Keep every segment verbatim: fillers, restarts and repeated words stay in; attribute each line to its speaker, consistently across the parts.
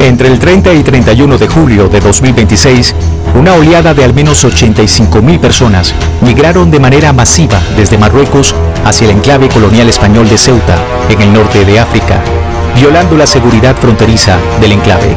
Speaker 1: Entre el treinta y treinta y uno de julio de dos mil veintiséis, una oleada de al menos ochenta y cinco mil personas migraron de manera masiva desde Marruecos hacia el enclave colonial español de Ceuta, en el norte de África, violando la seguridad fronteriza del enclave.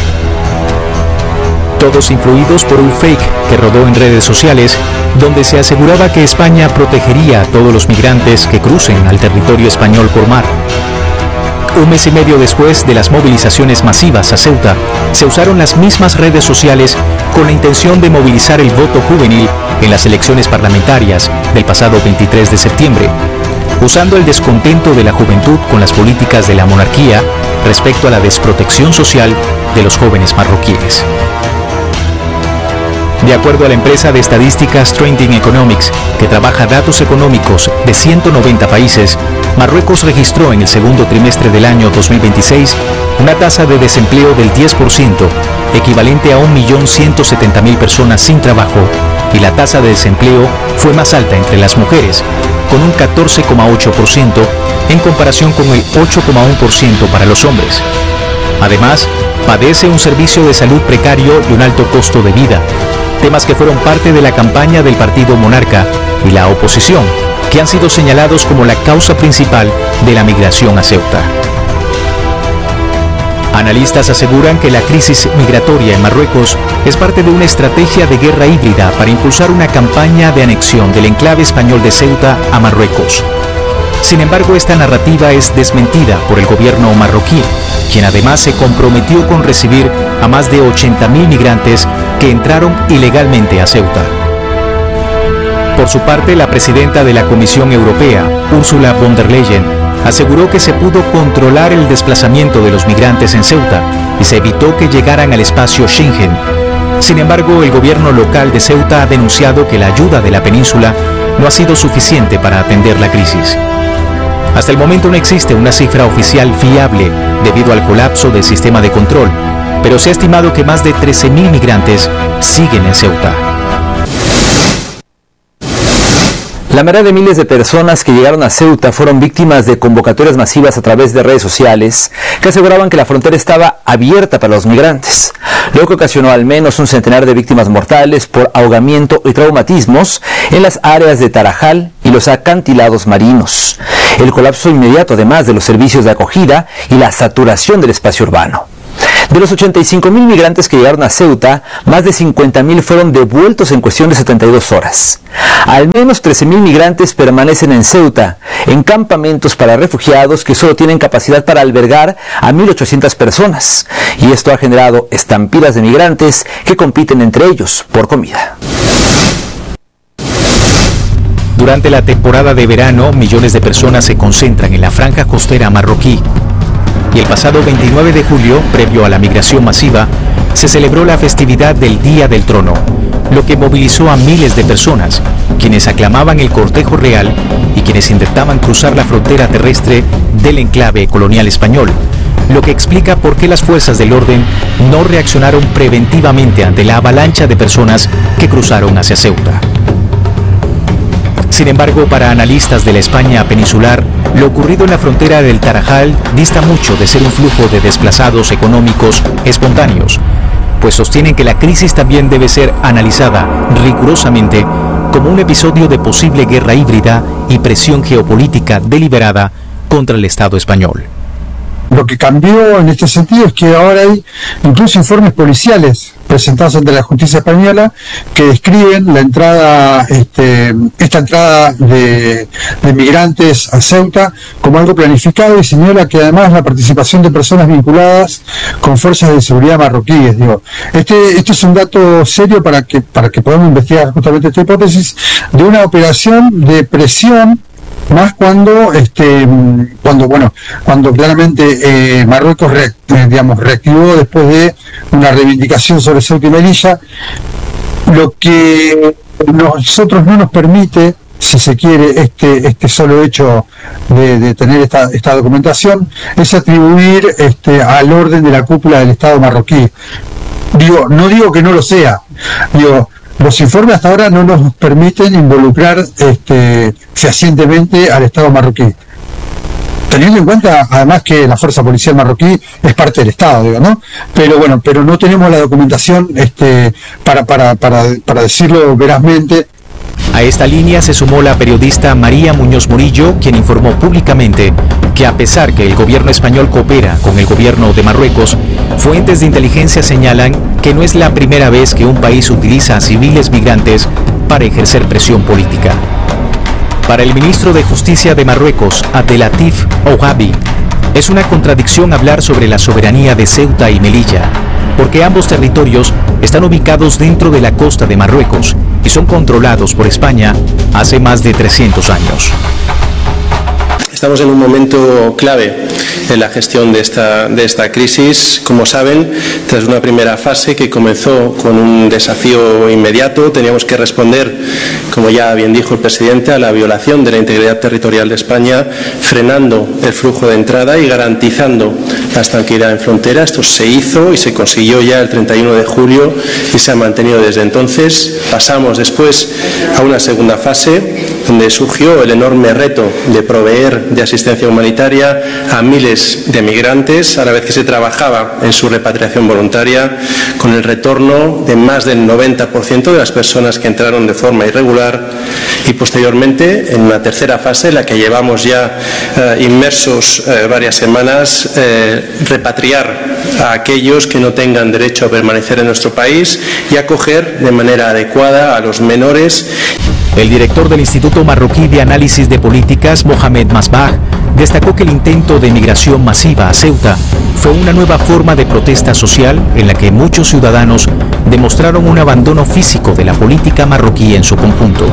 Speaker 1: Todos influidos por un fake que rodó en redes sociales, donde se aseguraba que España protegería a todos los migrantes que crucen al territorio español por mar. Un mes y medio después de las movilizaciones masivas a Ceuta, se usaron las mismas redes sociales con la intención de movilizar el voto juvenil en las elecciones parlamentarias del pasado veintitrés de septiembre, usando el descontento de la juventud con las políticas de la monarquía respecto a la desprotección social de los jóvenes marroquíes. De acuerdo a la empresa de estadísticas Trending Economics, que trabaja datos económicos de ciento noventa países, Marruecos registró en el segundo trimestre del año dos mil veintiséis una tasa de desempleo del diez por ciento, equivalente a un millón ciento setenta mil personas sin trabajo, y la tasa de desempleo fue más alta entre las mujeres, con un catorce coma ocho por ciento en comparación con el ocho coma uno por ciento para los hombres. Además, padece un servicio de salud precario y un alto costo de vida, temas que fueron parte de la campaña del partido monarca y la oposición, que han sido señalados como la causa principal de la migración a Ceuta. Analistas aseguran que la crisis migratoria en Marruecos es parte de una estrategia de guerra híbrida para impulsar una campaña de anexión del enclave español de Ceuta a Marruecos. Sin embargo, esta narrativa es desmentida por el gobierno marroquí, quien además se comprometió con recibir a más de ochenta mil migrantes que entraron ilegalmente a Ceuta. Por su parte, la presidenta de la Comisión Europea, Ursula von der Leyen, aseguró que se pudo controlar el desplazamiento de los migrantes en Ceuta y se evitó que llegaran al espacio Schengen. Sin embargo, el gobierno local de Ceuta ha denunciado que la ayuda de la península no ha sido suficiente para atender la crisis. Hasta el momento no existe una cifra oficial fiable debido al colapso del sistema de control, pero se ha estimado que más de trece mil migrantes siguen en Ceuta.
Speaker 2: La mayoría de miles de personas que llegaron a Ceuta fueron víctimas de convocatorias masivas a través de redes sociales que aseguraban que la frontera estaba abierta para los migrantes, lo que ocasionó al menos un centenar de víctimas mortales por ahogamiento y traumatismos en las áreas de Tarajal y los acantilados marinos, el colapso inmediato además de los servicios de acogida y la saturación del espacio urbano. De los ochenta y cinco mil migrantes que llegaron a Ceuta, más de cincuenta mil fueron devueltos en cuestión de setenta y dos horas. Al menos trece mil migrantes permanecen en Ceuta, en campamentos para refugiados que solo tienen capacidad para albergar a mil ochocientas personas. Y esto ha generado estampidas de migrantes que compiten entre ellos por comida.
Speaker 1: Durante la temporada de verano, millones de personas se concentran en la franja costera marroquí. Y el pasado veintinueve de julio, previo a la migración masiva, se celebró la festividad del Día del Trono, lo que movilizó a miles de personas, quienes aclamaban el cortejo real y quienes intentaban cruzar la frontera terrestre del enclave colonial español, lo que explica por qué las fuerzas del orden no reaccionaron preventivamente ante la avalancha de personas que cruzaron hacia Ceuta. Sin embargo, para analistas de la España peninsular, lo ocurrido en la frontera del Tarajal dista mucho de ser un flujo de desplazados económicos espontáneos, pues sostienen que la crisis también debe ser analizada rigurosamente como un episodio de posible guerra híbrida y presión geopolítica deliberada contra el Estado español.
Speaker 3: Lo que cambió en este sentido es que ahora hay incluso informes policiales presentados ante la justicia española que describen la entrada, este, esta entrada de, de migrantes a Ceuta como algo planificado, y señala que además la participación de personas vinculadas con fuerzas de seguridad marroquíes. Digo, este, este es un dato serio para que, para que podamos investigar justamente esta hipótesis de una operación de presión, más cuando este cuando bueno cuando claramente eh, Marruecos re, eh, digamos reactivó después de una reivindicación sobre Ceuta y Melilla, lo que nosotros no nos permite, si se quiere, este este solo hecho de, de tener esta esta documentación, es atribuir este al orden de la cúpula del Estado marroquí. Digo, no digo que no lo sea, digo, los informes hasta ahora no nos permiten involucrar este, fehacientemente al Estado marroquí. teniendo en cuenta además que la fuerza policial marroquí es parte del Estado, digo, ¿no? Pero bueno, pero no tenemos la documentación este, para, para, para, para decirlo verazmente.
Speaker 1: A esta línea se sumó la periodista María Muñoz Murillo, quien informó públicamente que a pesar que el gobierno español coopera con el gobierno de Marruecos, fuentes de inteligencia señalan que no es la primera vez que un país utiliza a civiles migrantes para ejercer presión política. Para el ministro de Justicia de Marruecos, Abdelatif Ouahabi, es una contradicción hablar sobre la soberanía de Ceuta y Melilla, porque ambos territorios están ubicados dentro de la costa de Marruecos y son controlados por España hace más de trescientos años.
Speaker 4: Estamos en un momento clave en la gestión de esta, de esta crisis. Como saben, tras una primera fase que comenzó con un desafío inmediato, teníamos que responder, como ya bien dijo el presidente, a la violación de la integridad territorial de España, frenando el flujo de entrada y garantizando la tranquilidad en frontera. Esto se hizo y se consiguió ya el treinta y uno de julio y se ha mantenido desde entonces. Pasamos después a una segunda fase donde surgió el enorme reto de proveer de asistencia humanitaria a miles de migrantes, a la vez que se trabajaba en su repatriación voluntaria, con el retorno de más del noventa por ciento de las personas que entraron de forma irregular, y posteriormente, en una tercera fase, la que llevamos ya eh, inmersos eh, varias semanas, eh, repatriar a aquellos que no tengan derecho a permanecer en nuestro país y acoger de manera adecuada a los menores.
Speaker 1: El director del Instituto Marroquí de Análisis de Políticas, Mohamed Masbah, destacó que el intento de migración masiva a Ceuta fue una nueva forma de protesta social en la que muchos ciudadanos demostraron un abandono físico de la política marroquí en su conjunto.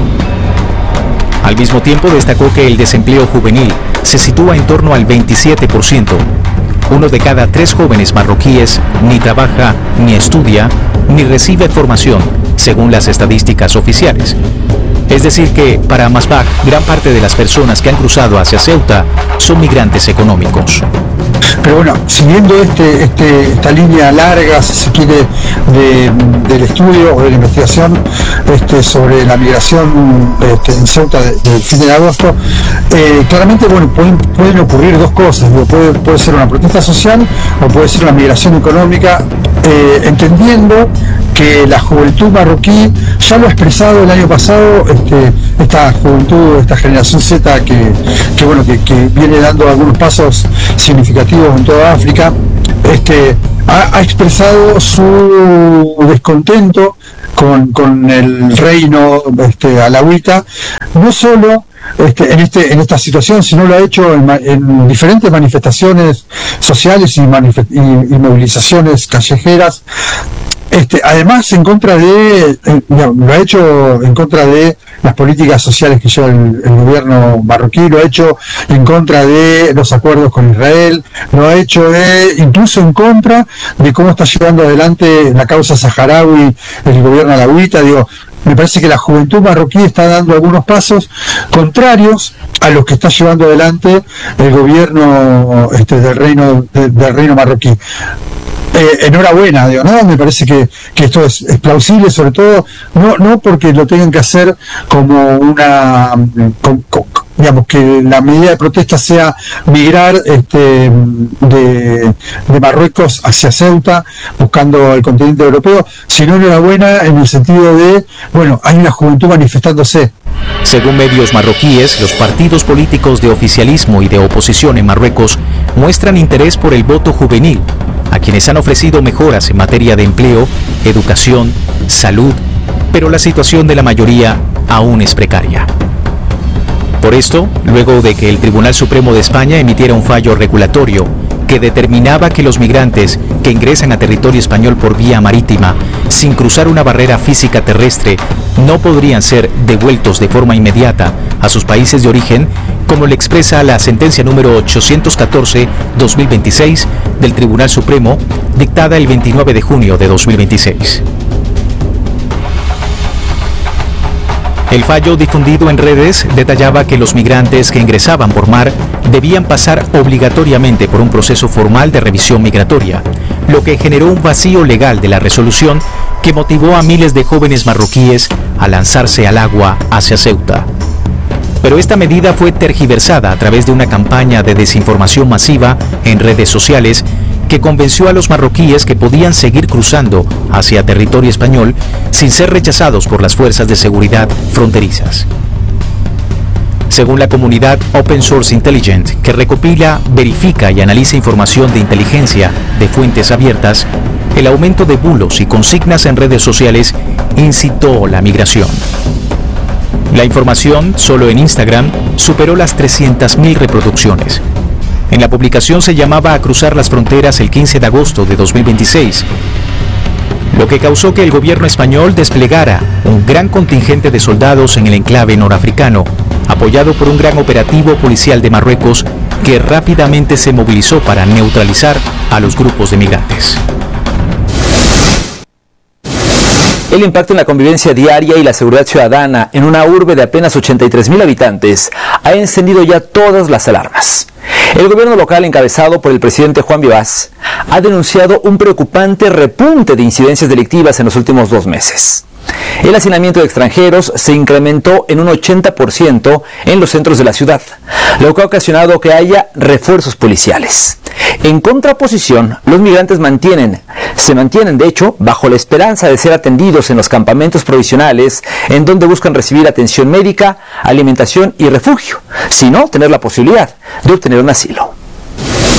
Speaker 1: Al mismo tiempo destacó que el desempleo juvenil se sitúa en torno al veintisiete por ciento. Uno de cada tres jóvenes marroquíes ni trabaja, ni estudia, ni recibe formación, según las estadísticas oficiales. Es decir que, para Masbah, gran parte de las personas que han cruzado hacia Ceuta son migrantes económicos.
Speaker 3: Pero bueno, siguiendo este, este, esta línea larga, si se quiere, de, del estudio o de la investigación este, sobre la migración este, en Ceuta del fin de agosto, eh, claramente bueno, pueden, pueden ocurrir dos cosas. Puede, puede ser una protesta social o puede ser una migración económica, eh, entendiendo que la juventud marroquí ya lo ha expresado el año pasado, este, esta juventud, esta generación Z que, que bueno que, que viene dando algunos pasos significativos en toda África, este, ha, ha expresado su descontento con, con el reino este, alawita, no solo Este, en, este, en esta situación, sino lo ha hecho en, en diferentes manifestaciones sociales y, manif- y, y movilizaciones callejeras. Este, además, en contra de, eh, lo ha hecho en contra de las políticas sociales que lleva el, el gobierno marroquí, lo ha hecho en contra de los acuerdos con Israel, lo ha hecho de, incluso en contra de cómo está llevando adelante la causa saharaui el gobierno alawita. Digo, me parece que la juventud marroquí está dando algunos pasos contrarios a los que está llevando adelante el gobierno este, del reino de, del reino marroquí. Eh, enhorabuena, digo, ¿no? Me parece que, que esto es, es plausible, sobre todo, no, no porque lo tengan que hacer como una, con, con, digamos, que la medida de protesta sea migrar este, de, de Marruecos hacia Ceuta, buscando el continente europeo, sino enhorabuena en el sentido de, bueno, hay una juventud manifestándose.
Speaker 1: Según medios marroquíes, los partidos políticos de oficialismo y de oposición en Marruecos muestran interés por el voto juvenil, a quienes han ofrecido mejoras en materia de empleo, educación, salud, pero la situación de la mayoría aún es precaria. Por esto, luego de que el Tribunal Supremo de España emitiera un fallo regulatorio que determinaba que los migrantes que ingresan a territorio español por vía marítima, sin cruzar una barrera física terrestre, no podrían ser devueltos de forma inmediata a sus países de origen, como le expresa la sentencia número ochocientos catorce guión dos mil veintiséis del Tribunal Supremo, dictada el veintinueve de junio de dos mil veintiséis. El fallo difundido en redes detallaba que los migrantes que ingresaban por mar debían pasar obligatoriamente por un proceso formal de revisión migratoria, lo que generó un vacío legal de la resolución que motivó a miles de jóvenes marroquíes a lanzarse al agua hacia Ceuta. Pero esta medida fue tergiversada a través de una campaña de desinformación masiva en redes sociales que convenció a los marroquíes que podían seguir cruzando hacia territorio español sin ser rechazados por las fuerzas de seguridad fronterizas. Según la comunidad Open Source Intelligence, que recopila, verifica y analiza información de inteligencia de fuentes abiertas, el aumento de bulos y consignas en redes sociales incitó la migración. La información, solo en Instagram, superó las trescientas mil reproducciones. En la publicación se llamaba a cruzar las fronteras el quince de agosto de dos mil veintiséis, lo que causó que el gobierno español desplegara un gran contingente de soldados en el enclave norafricano, apoyado por un gran operativo policial de Marruecos que rápidamente se movilizó para neutralizar a los grupos de migrantes.
Speaker 2: El impacto en la convivencia diaria y la seguridad ciudadana en una urbe de apenas ochenta y tres mil habitantes ha encendido ya todas las alarmas. El gobierno local, encabezado por el presidente Juan Vivas, ha denunciado un preocupante repunte de incidencias delictivas en los últimos dos meses. El hacinamiento de extranjeros se incrementó en un ochenta por ciento en los centros de la ciudad, lo que ha ocasionado que haya refuerzos policiales. En contraposición, los migrantes mantienen, se mantienen de hecho bajo la esperanza de ser atendidos en los campamentos provisionales en donde buscan recibir atención médica, alimentación y refugio, sino tener la posibilidad de obtener un asilo.